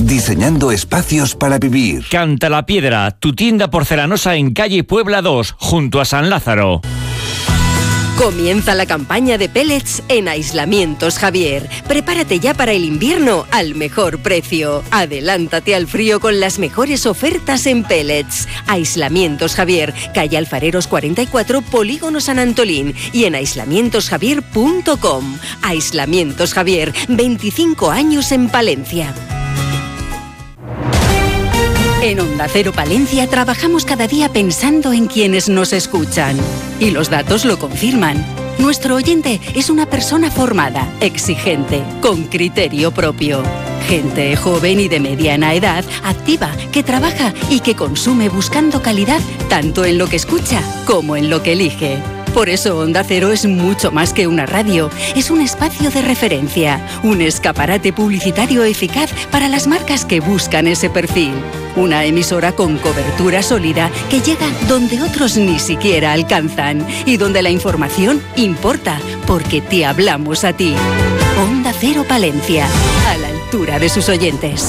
diseñando espacios para vivir. Canta la Piedra, tu tienda porcelanosa en calle Puebla 2, junto a San Lázaro. Comienza la campaña de pellets en Aislamientos Javier. Prepárate ya para el invierno al mejor precio. Adelántate al frío con las mejores ofertas en pellets. Aislamientos Javier, calle Alfareros 44, Polígono San Antolín, y en aislamientosjavier.com. Aislamientos Javier, 25 años en Palencia. En Onda Cero Palencia trabajamos cada día pensando en quienes nos escuchan. Y los datos lo confirman. Nuestro oyente es una persona formada, exigente, con criterio propio. Gente joven y de mediana edad, activa, que trabaja y que consume buscando calidad tanto en lo que escucha como en lo que elige. Por eso Onda Cero es mucho más que una radio, es un espacio de referencia, un escaparate publicitario eficaz para las marcas que buscan ese perfil. Una emisora con cobertura sólida que llega donde otros ni siquiera alcanzan y donde la información importa porque te hablamos a ti. Onda Cero Palencia, a la altura de sus oyentes.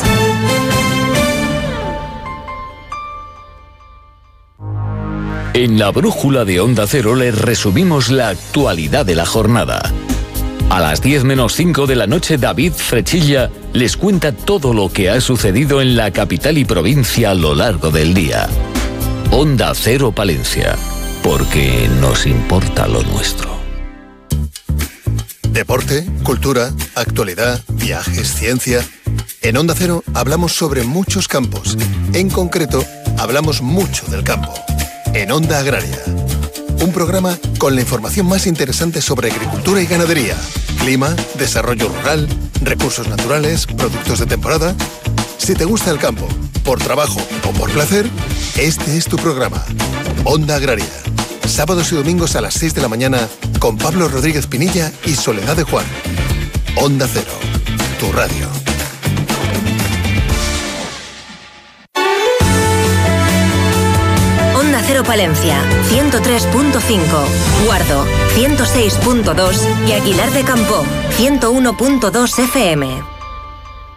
En la brújula de Onda Cero les resumimos la actualidad de la jornada. A las 10 menos 5 de la noche, David Frechilla les cuenta todo lo que ha sucedido en la capital y provincia a lo largo del día. Onda Cero Palencia, porque nos importa lo nuestro. Deporte, cultura, actualidad, viajes, ciencia. En Onda Cero hablamos sobre muchos campos. En concreto, hablamos mucho del campo. En Onda Agraria, un programa con la información más interesante sobre agricultura y ganadería, clima, desarrollo rural, recursos naturales, productos de temporada. Si te gusta el campo, por trabajo o por placer, este es tu programa. Onda Agraria, sábados y domingos a las 6 de la mañana con Pablo Rodríguez Pinilla y Soledad de Juan. Onda Cero, tu radio. Cero Palencia, 103.5, Guardo, 106.2 y Aguilar de Campo, 101.2 FM.